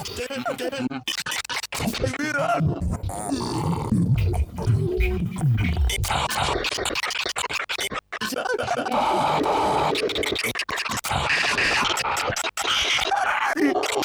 เจ๊เจ๊ไอ้เพื่อน